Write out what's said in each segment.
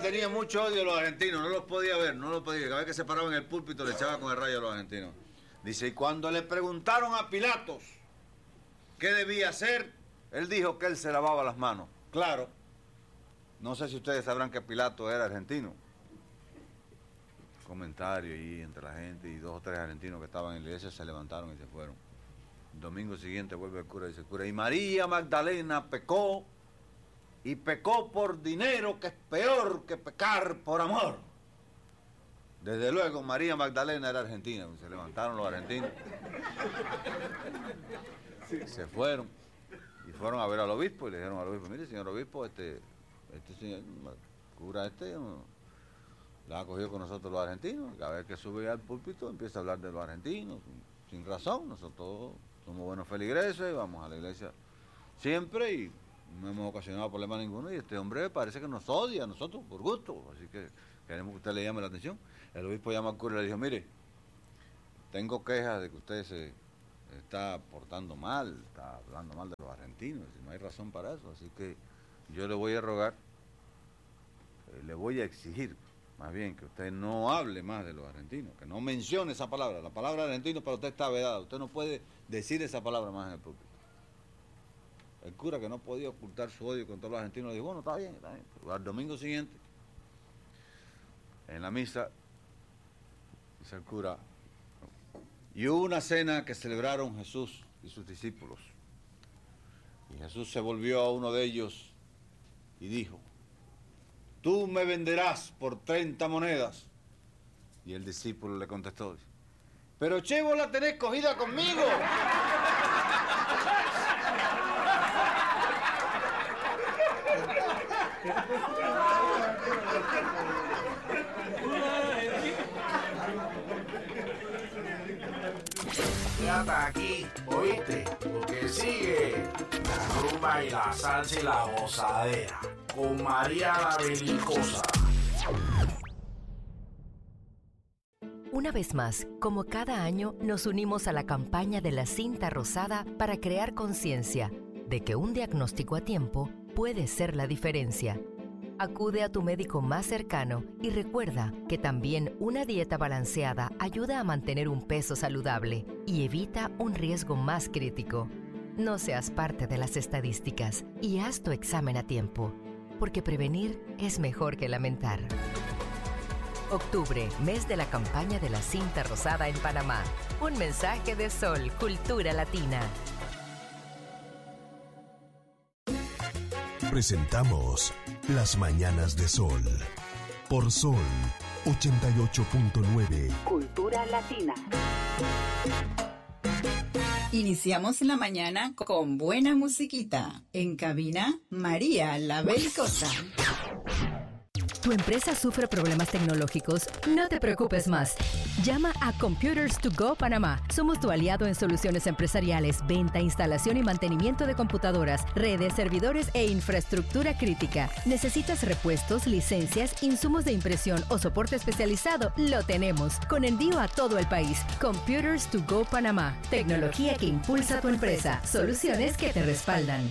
tenía mucho odio a los argentinos, no los podía ver, no los podía. Cada vez que se paraba en el púlpito le echaba con el rayo a los argentinos. Dice, y cuando le preguntaron a Pilatos qué debía hacer, él dijo que él se lavaba las manos. Claro, no sé si ustedes sabrán que Pilato era argentino. Comentario ahí entre la gente y 2 o 3 argentinos que estaban en la iglesia se levantaron y se fueron. El domingo siguiente vuelve el cura y dice, cura, y María Magdalena pecó, y pecó por dinero, que es peor que pecar por amor. Desde luego María Magdalena era argentina, se levantaron los argentinos, se fueron y fueron a ver al obispo y le dijeron al obispo, mire señor obispo, este señor cura la ha cogido con nosotros los argentinos, cada vez que sube al púlpito empieza a hablar de los argentinos, sin razón. Nosotros somos buenos feligreses, vamos a la iglesia siempre y no hemos ocasionado problema ninguno, y este hombre parece que nos odia a nosotros por gusto, así que queremos que usted le llame la atención. El obispo llama al cura y le dijo, mire, tengo quejas de que usted se está portando mal, está hablando mal de los argentinos, y no hay razón para eso, así que yo le voy a rogar, le voy a exigir, más bien, que usted no hable más de los argentinos, que no mencione esa palabra. La palabra argentino para usted está vedada. Usted no puede decir esa palabra más en el púlpito. El cura, que no podía ocultar su odio contra los argentinos, le dijo, bueno, está bien. Pero al domingo siguiente, en la misa, dice el cura, y hubo una cena que celebraron Jesús y sus discípulos. Y Jesús se volvió a uno de ellos y dijo, tú me venderás por 30 monedas. Y el discípulo le contestó, pero che, vos la tenés cogida conmigo. Quédate aquí, ¿oíste? Porque sigue la rumba y la salsa y la gozadera con María la Belicosa. Una vez más, como cada año, nos unimos a la campaña de la cinta rosada para crear conciencia de que un diagnóstico a tiempo puede ser la diferencia. Acude a tu médico más cercano y recuerda que también una dieta balanceada ayuda a mantener un peso saludable y evita un riesgo más crítico. No seas parte de las estadísticas y haz tu examen a tiempo, porque prevenir es mejor que lamentar. Octubre, mes de la campaña de la cinta rosada en Panamá. Un mensaje de Sol, Cultura Latina. Presentamos Las Mañanas de Sol por Sol 88.9. Cultura Latina. Iniciamos la mañana con buena musiquita. En cabina, María la Belicosa. ¿Tu empresa sufre problemas tecnológicos? No te preocupes más. Llama a Computers to Go Panamá. Somos tu aliado en soluciones empresariales, venta, instalación y mantenimiento de computadoras, redes, servidores e infraestructura crítica. ¿Necesitas repuestos, licencias, insumos de impresión o soporte especializado? Lo tenemos. Con envío a todo el país. Computers to Go Panamá. Tecnología que impulsa tu empresa. Soluciones que te respaldan.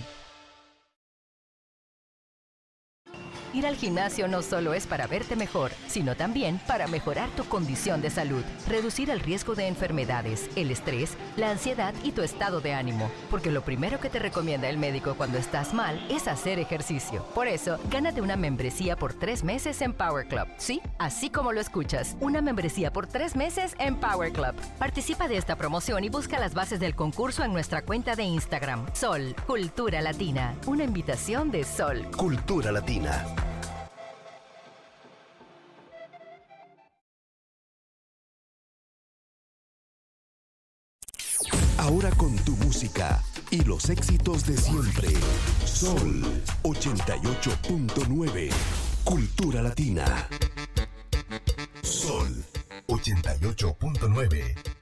Ir al gimnasio no solo es para verte mejor, sino también para mejorar tu condición de salud, reducir el riesgo de enfermedades, el estrés, la ansiedad y tu estado de ánimo. Porque lo primero que te recomienda el médico cuando estás mal es hacer ejercicio. Por eso, gánate una membresía por 3 meses en Power Club. Sí, así como lo escuchas, una membresía por 3 meses en Power Club. Participa de esta promoción y busca las bases del concurso en nuestra cuenta de Instagram. Sol, Cultura Latina. Una invitación de Sol. Cultura Latina. Ahora con tu música y los éxitos de siempre. Sol 88.9. Cultura Latina. Sol 88.9.